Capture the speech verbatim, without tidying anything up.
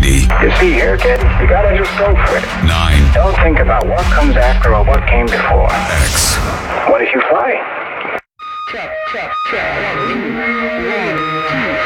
ninety. You see here, kid, you gotta just go for it. nine. Don't think about what comes after or what came before. X. What if you fly? Check, check, check. One, two, one, two.